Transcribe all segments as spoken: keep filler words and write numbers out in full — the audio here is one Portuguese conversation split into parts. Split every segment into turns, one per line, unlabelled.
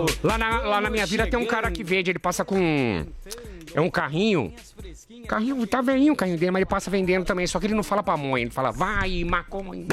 Lá na, lá na minha vila tem um cara que vende, ele passa com... É um carrinho. Carrinho, tá velhinho o carrinho dele, mas ele passa vendendo também. Só que ele não fala pra mãe, ele fala, vai, maconha.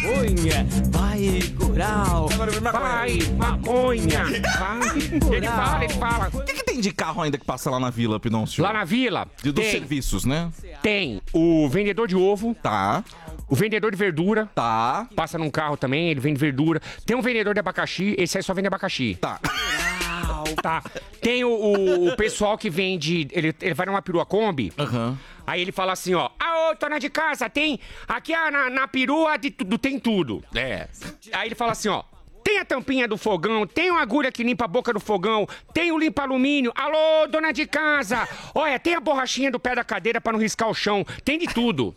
Vai, Coral.
Vai, maconha. Vai. Ele fala, ele fala.
O que, que tem de carro ainda que passa lá na vila, Pidoncio?
Lá na vila,
De, dos
tem,
serviços, né?
tem o vendedor de ovo,
Tá,
o vendedor de verdura.
tá,
Passa num carro também, ele vende verdura. Tem um vendedor de abacaxi, esse aí só vende abacaxi.
tá.
Tá. Tem o, o, o pessoal que vende. Ele, ele vai numa perua Kombi.
Aham.
Aí ele fala assim, ó. Ah, ô, dona de casa, tem. Aqui ah, na, na perua de tudo, tem tudo.
É.
Aí ele fala assim, ó. Tem a tampinha do fogão, tem uma agulha que limpa a boca do fogão, tem o limpa-alumínio. Alô, dona de casa! Olha, tem a borrachinha do pé da cadeira pra não riscar o chão. Tem de tudo.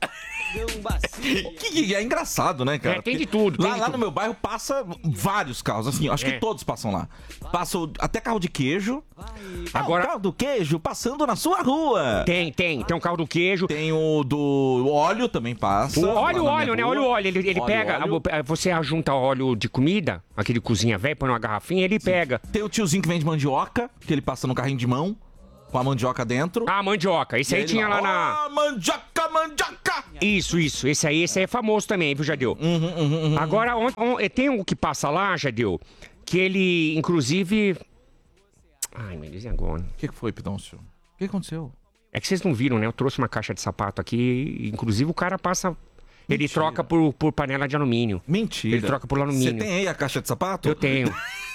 Que, que é engraçado, né, cara?
É, tem de
Porque
tudo, tem
Lá,
de
lá
tudo.
no meu bairro passa vários carros, assim, acho
É.
que todos passam lá. Passam até carro de queijo.
Agora-
Ah, o carro do queijo passando na sua rua.
Tem, tem. Tem um carro do queijo.
Tem o do óleo também passa.
O óleo,
lá na
óleo,
minha
né?
rua.
Óleo, óleo. Ele, ele
Óleo,
pega,
óleo.
a- você junta óleo de comida, aquele cozinha velho, põe numa garrafinha, ele pega.
Tem o tiozinho que vende mandioca, que ele passa no carrinho de mão, com a mandioca dentro.
Ah, mandioca. Esse
E
aí
ele
tinha lá na...
Ah, mandioca, mandioca!
Isso, isso. Esse aí, esse aí é famoso também, viu, Jadeu?
Uhum, uhum, uhum.
Agora, on, on- tem um que passa lá, Jadeu, que ele, inclusive... Ai, meu Deus, e agora?
O que, que foi, Pidoncio? O que aconteceu?
É que vocês não viram, né? Eu trouxe uma caixa de sapato aqui, inclusive o cara passa... Ele
Mentira.
troca por, por panela de alumínio.
Mentira.
Ele troca por alumínio.
Você tem aí a caixa de sapato?
Eu tenho.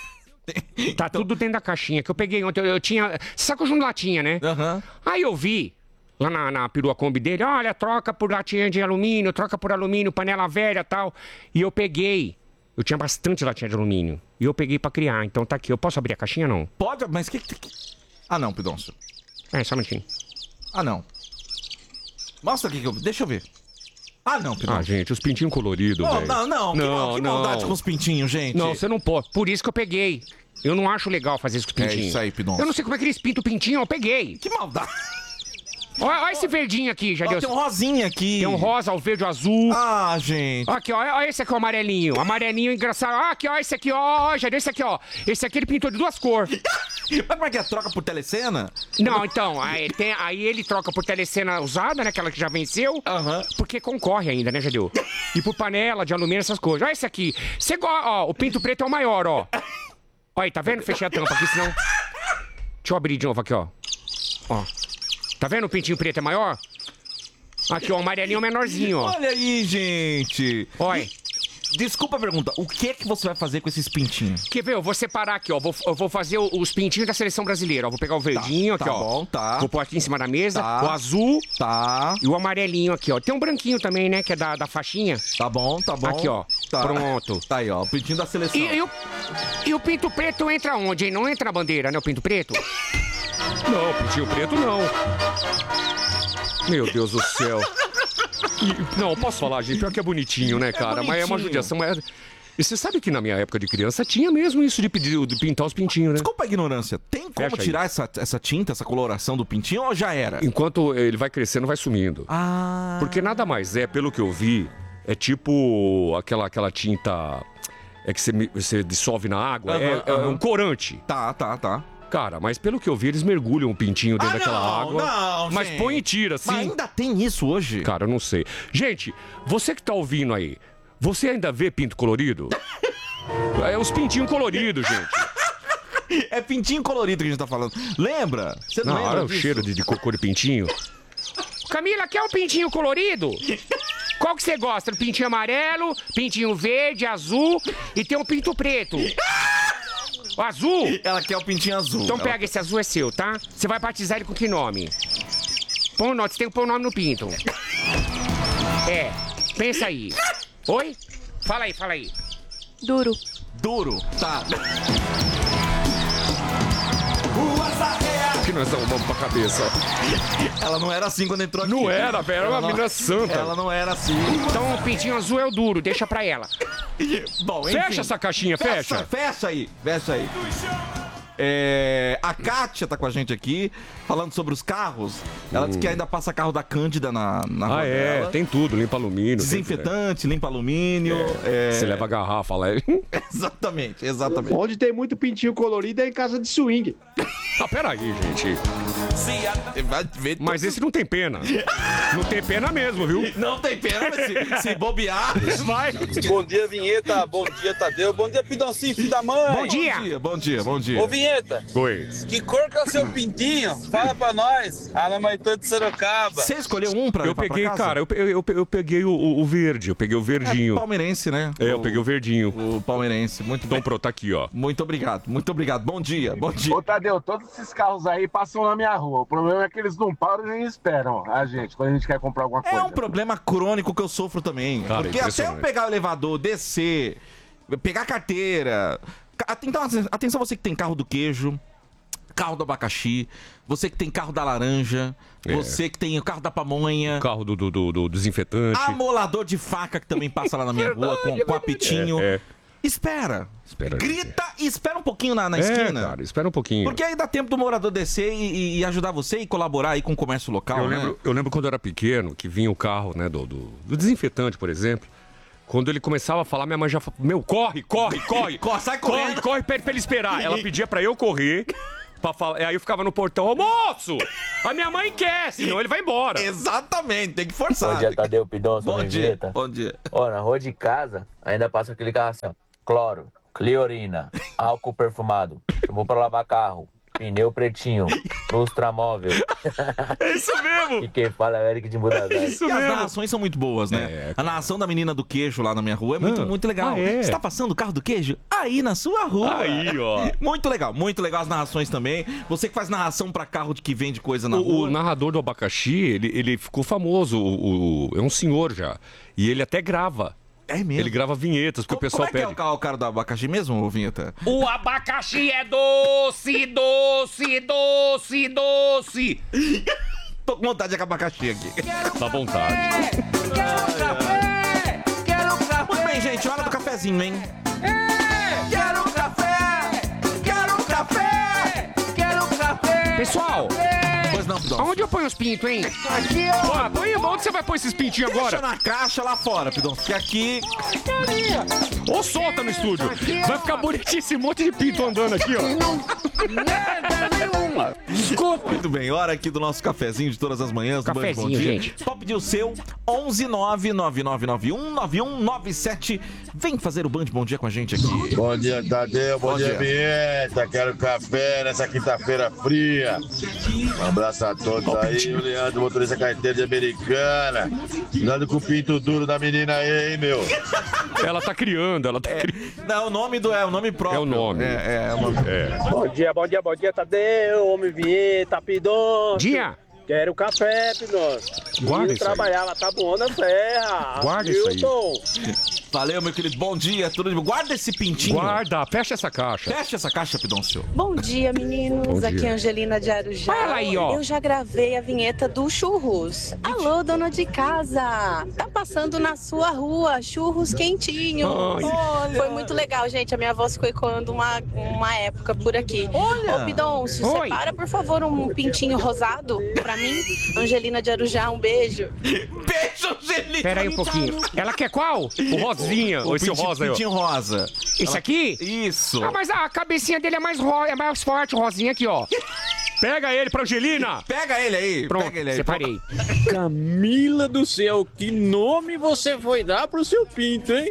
Tá tudo dentro da caixinha que eu peguei ontem. Eu, eu tinha. Você sabe que o Júnior latinha, né?
Aham.
Aí eu vi lá na, na perua Kombi dele: olha, troca por latinha de alumínio, troca por alumínio, panela velha e tal. E eu peguei. Eu tinha bastante latinha de alumínio. E eu peguei pra criar. Então tá aqui. Eu posso abrir a caixinha não?
Pode, mas que que... Ah, não, Pidoncio.
É, só um minutinho.
Ah, não. Mostra aqui que eu... Deixa eu ver. Ah, não,
Ah,
Pidoncio.
gente, os pintinhos coloridos,
Oh,
velho.
não, não, que, mal- que maldade com os pintinhos, gente.
Não, você não pode. Por isso que eu peguei. Eu não acho legal fazer isso com os
É
pintinhos.
isso aí, Pidoncio.
Eu não sei como é que eles pintam o pintinho, eu peguei.
Que maldade.
Olha, olha esse verdinho aqui, já
Ó,
deu.
tem um rosinha aqui.
Tem um rosa, o verde, o azul.
Ah, gente.
Aqui, ó, olha esse aqui, o amarelinho. Amarelinho engraçado. Ah, aqui, ó, esse aqui, ó, ó, já deu esse aqui, ó. Esse aqui ele pintou de duas cores.
Mas como é que é? Troca por telecena?
Não, então, aí, tem, aí ele troca por telecena usada, né, aquela que já venceu.
Aham.
Porque concorre ainda, né, Jadeu? E por panela de alumínio, essas coisas. Olha esse aqui. Você gosta, ó, o pinto preto é o maior, ó. Olha aí, tá vendo? Fechei a tampa aqui, senão... Deixa eu abrir de novo aqui, ó. Ó. Tá vendo o pintinho preto é maior? Aqui, ó, o amarelinho é o menorzinho, ó.
Olha aí, gente.
Olha.
Desculpa a pergunta. O que é que você vai fazer com esses pintinhos?
Quer ver? Eu vou separar aqui, ó. Vou, eu vou fazer o- os pintinhos da seleção brasileira. Ó. Vou pegar o verdinho
Tá,
aqui,
tá
ó.
bom, tá.
Vou pôr aqui em cima da mesa.
Tá.
O azul
Tá.
e o amarelinho aqui, ó. Tem um branquinho também, né? Que é da, da faixinha.
Tá bom, tá bom.
Aqui, ó.
Tá.
Pronto.
Tá aí, ó. O pintinho da seleção.
E, e o, e o pinto preto entra onde, hein? Não entra na bandeira, né? O pinto preto? Não, pintinho preto não. Meu Deus do céu. E- não, posso falar, gente. Pior que é bonitinho, né, cara? Mas é uma
bonitinho.
judiação. Mas... E você sabe que na minha época de criança tinha mesmo isso de, pedir, de pintar os pintinhos, né?
Desculpa a ignorância. Tem como
Fecha aí.
tirar essa, essa tinta, essa coloração do pintinho ou já era?
Enquanto ele vai crescendo, vai sumindo.
Ah.
Porque nada mais é, pelo que eu vi, é tipo aquela, aquela tinta é que você, me- você dissolve na água.
Aham,
é, é
aham.
um corante.
Tá, tá, tá.
Cara, mas pelo que eu vi, eles mergulham o pintinho dentro
Ah,
daquela
não,
água.
não,
mas
gente.
põe e tira, assim.
Mas ainda tem isso hoje?
Cara, eu não sei. Gente, você que tá ouvindo aí, você ainda vê pinto colorido? É os pintinhos coloridos, gente.
É pintinho colorido que a gente tá falando. Lembra? Você não,
Não,
lembra
olha o
disso?
cheiro de, de cocô de pintinho. Camila, quer um pintinho colorido? Qual que você gosta? Do pintinho amarelo, pintinho verde, azul e tem um pinto preto. O azul?
Ela quer o pintinho azul.
Então
Ela-
pega esse azul, é seu, tá? Você vai batizar ele com que nome? Põe o nome, você tem que pôr o nome no pinto. É, pensa aí. Oi? Fala aí, fala aí.
Duro.
Duro. Tá.
Que nós arrumamos pra cabeça.
Ela não era assim quando entrou aqui.
Não era, velho, era
Ela
uma
não-
menina santa.
Ela não era assim.
Então o pintinho azul é o duro, deixa pra ela.
Bom,
Fecha
enfim.
essa caixinha, fecha.
Fecha aí. Fecha aí. É, a Kátia tá com a gente aqui, falando sobre os carros. Ela hum. diz que ainda passa carro da Cândida na, na
Ah,
rua
é,
dela.
tem tudo, limpa alumínio.
Desinfetante, tem, limpa alumínio.
É,
é...
Você leva a garrafa lá.
Exatamente, exatamente.
Onde tem muito pintinho colorido é em casa de swing.
Ah, peraí, gente. Mas esse não tem pena. Não tem pena mesmo, viu?
Não tem pena, mas se, se bobear.
Vai.
Bom dia, Vinheta. Bom dia, Tadeu. Bom dia, Pidoncinho, filho da mãe.
Bom dia.
Bom dia, bom dia, bom dia.
Ô, Vinheta.
Oi.
Que cor que é o seu pintinho? Fala pra nós. Alamaitã de Sorocaba.
Você escolheu um pra
Eu
levar
peguei,
pra casa?
cara, eu, eu, eu peguei o, o verde. Eu peguei o verdinho.
É palmeirense, né?
É, eu peguei o verdinho.
O palmeirense. Muito
Então
bem.
pronto, tá aqui, ó.
Muito obrigado, muito obrigado. Bom dia, bom dia.
Ô, Tadeu, todos esses carros aí passam na minha rua. O problema é que eles não param nem esperam a gente, quando a gente quer comprar alguma coisa.
É um problema crônico que eu sofro também.
Cara,
porque até eu
impressionante.
pegar o elevador, descer, pegar a carteira. ca- Então, atenção você que tem carro do queijo, carro do abacaxi, você que tem carro da laranja,
É.
você que tem o carro da pamonha.
O carro do, do, do, do desinfetante.
Amolador de faca que também passa lá na minha rua com, com apitinho.
É, é.
Espera.
Espera aí.
Grita e espera um pouquinho na, na
É,
esquina.
cara, espera um pouquinho.
Porque aí dá tempo do morador descer e, e- e ajudar você e colaborar aí com o comércio local,
Eu
né?
lembro, eu lembro quando eu era pequeno, que vinha o carro, né, do, do, do desinfetante, por exemplo. Quando ele começava a falar, minha mãe já falava, meu, corre, corre, corre.
Corre, sai
corre,
correndo.
corre, pede pra ele esperar. Ela pedia pra eu correr, pra falar, aí eu ficava no portão, ô moço, a minha mãe quer, senão ele vai embora.
Exatamente, tem que forçar.
Bom dia, Tadeu, Pidonço,
Bom dia,
Vinheta.
bom dia.
Ó, na rua de casa, ainda passa aquele carro assim, ó. Cloro, Cleorina, álcool perfumado. Eu vou pra lavar carro. Pneu pretinho, lustramóvel.
É isso mesmo.
E quem fala é o Eric de Budapeste.
Isso
E as
mesmo.
narrações são muito boas, né?
É,
a narração da menina do queijo lá na minha rua é muito,
Ah.
muito legal.
Ah, é?
Você tá passando o carro do queijo? Aí na sua rua.
Aí, ó.
Muito legal, muito legal as narrações também. Você que faz narração pra carro de que vende coisa na
O,
rua.
o narrador do abacaxi, ele, ele ficou famoso, o, o- é um senhor já. E ele até grava.
É mesmo.
Ele grava vinhetas, porque
Co-
o pessoal
Como é que é
pede.
o cara, o cara do abacaxi mesmo, ô, Vinheta?
O abacaxi é doce, doce, doce, doce.
Tô com vontade de abacaxi aqui.
Dá vontade.
Quero café! Quero café!
Muito bem, gente, hora do cafezinho, hein?
Quero café! Quero café! Quero café!
Pessoal,
Pois não, Pidonço.
aonde eu ponho os pintos, hein?
Aqui, ó!
Ó, põe, onde você vai pôr esses pintinhos
Deixa
agora?
na caixa lá fora, Pidonço, porque aqui...
Ou solta no estúdio. Vai ficar bonitinho esse monte de pinto andando aqui, ó.
Nada nenhuma! Desculpa!
Muito bem, hora aqui do nosso cafezinho de todas as manhãs. do Band
Cafezinho,
Bom Dia.
gente.
Só pedir o seu, onze nove nove nove nove um nove um nove sete. Vem fazer o Band Bom Dia com a gente aqui.
Bom dia, Tadeu. Bom,
Bom
dia,
dia.
Vinheta. Quero café nessa quinta-feira fria. Um abraço a todos aí. O Leandro, motorista carteira de Americana. Cuidado com o pinto duro da menina aí, hein, meu?
Ela tá criando, ela tá criando.
Não, o nome do é o nome próprio.
É o nome.
É, é o nome.
É.
Bom dia, bom dia, bom dia, Tadeu, homem Vinheta, Pidonço.
Dia,
Quero café, Pidonço.
Guarda
Indo
isso aí.
trabalhar lá, tá bom na serra.
Guarda isso aí.
Hilton.
Valeu, meu querido. Bom dia, tudo de bom. Guarda esse pintinho.
guarda, fecha essa caixa.
Fecha essa caixa, Pidoncio.
Bom dia, meninos.
Bom dia.
Aqui é Angelina de Arujá.
Olha ela aí, ó.
Eu já gravei a vinheta do churros. Alô, dona de casa. Tá passando na sua rua, churros quentinhos.
Ai.
Foi muito legal, gente. A minha voz ficou ecoando uma, uma época por aqui.
Olha.
Ô, Pidoncio,
Oi.
separa, por favor, um pintinho rosado pra mim. Angelina de Arujá, um beijo.
Beijo, Angelina.
Pera aí um pouquinho. Ela quer qual? O rosinha, ou esse
pintinho-
rosa aí, ó.
pintinho rosa.
Esse aqui?
Isso.
Ah, mas a cabecinha dele é mais, ro... é mais forte, o rosinha aqui, ó. Pega ele pra Angelina.
Pega ele aí.
Pronto,
pega ele aí.
separei.
Camila do céu, que nome você foi dar pro seu pinto, hein?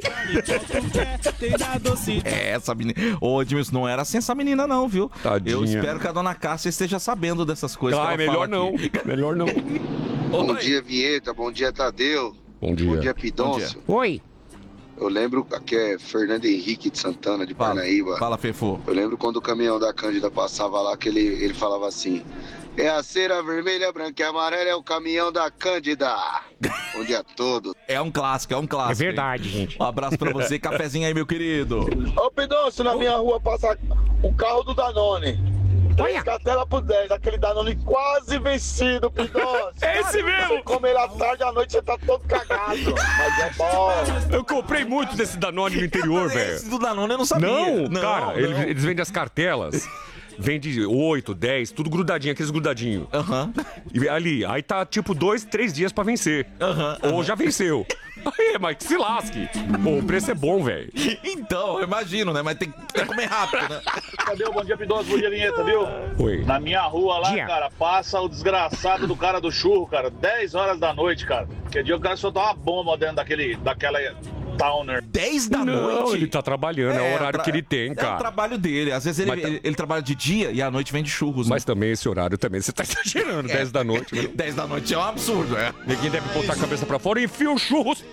É, essa menina. Ô, Edmilson, não era assim essa menina, não, viu?
Tadinha.
Eu espero que a dona Cássia esteja sabendo dessas coisas.
Ah, é
que ela
melhor
fala
não.
aqui.
Melhor não.
Bom
Oi.
dia, Vinheta. Bom dia, Tadeu.
Bom dia.
Bom dia, Pidoncio.
Oi.
Eu lembro que é Fernando Henrique de Santana, de
Fala,
Parnaíba.
fala, Fefo.
Eu lembro quando o caminhão da Cândida passava lá, que ele, ele falava assim: é a cera vermelha, branca e amarela, é o caminhão da Cândida. Bom dia todo.
É um clássico, é um clássico.
É verdade,
hein?
gente.
Um abraço pra você, cafezinho aí, meu querido.
Ô, Pidonço, na minha rua passa o carro do Danone.
Olha.
Cartela por dez, aquele Danone quase vencido, Pidonço.
É esse mesmo.
Você come ele à tarde, à noite você tá todo cagado. Mas é bom.
Eu comprei muito desse Danone no interior, velho.
Esse do Danone eu não sabia.
Não, cara,
não.
Eles, eles vendem as cartelas. vende oito, dez, tudo grudadinho, aqueles grudadinhos.
Aham.
E ali, aí tá tipo dois, três dias pra vencer.
Aham.
Ou já venceu. Aí, mas que se lasque. Pô, o preço é bom, velho.
Então, eu imagino, né? Mas tem, tem que comer rápido, né?
Cadê o Bom Dia Pidoso, Bom Dia Vinheta, viu?
Oi.
Na minha rua lá,
Dia.
cara, passa o desgraçado do cara do churro, cara, dez horas da noite, cara. Que dia o cara soltou uma bomba dentro daquele, daquela Towner.
dez da
Não,
noite?
ele tá trabalhando, é, o horário
tra-
que ele tem,
É o
cara.
trabalho dele. Às vezes ele,
Mas tá-
ele, ele trabalha de dia e à noite vende churros.
Mas também esse horário também, você tá exagerando, dez da noite. Meu.
dez da noite é um absurdo, é.
Ninguém deve botar a cabeça pra fora e enfia os churros.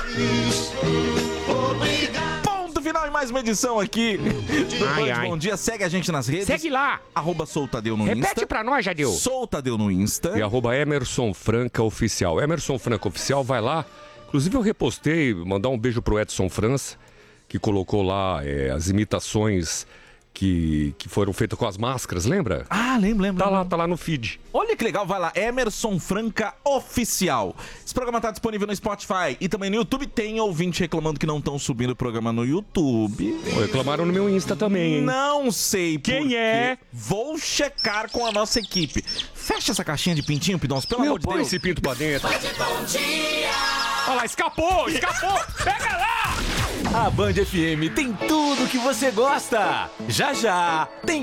Ponto final em mais uma edição aqui do
Ai,
Band
ai.
Bom Dia. Segue a gente nas redes.
Segue lá.
Arroba Soltadeu no
Repete
Insta.
pra nós, Jadeu.
Soltadeu no Insta.
E arroba Emerson Franca Oficial. Emerson Franca Oficial, vai lá. Inclusive eu repostei, mandar um beijo pro Edson França, que colocou lá é, as imitações que, que foram feitas com as máscaras, lembra?
Ah, lembro, lembro.
Tá
lembro.
lá, tá lá no feed.
Olha que legal, vai lá, Emerson Franca Oficial. Esse programa tá disponível no Spotify e também no YouTube. Tem ouvinte reclamando que não estão subindo o programa no YouTube.
Pô, reclamaram no meu Insta também, hein?
Não sei
Quem
por quê.
é?
Vou checar com a nossa equipe. Fecha essa caixinha de pintinho, Pidonço, pelo
Meu,
amor de
põe
Deus.
esse pinto pra dentro. Olha lá, escapou, escapou. Pega lá.
A Band F M tem tudo que você gosta. Já já tem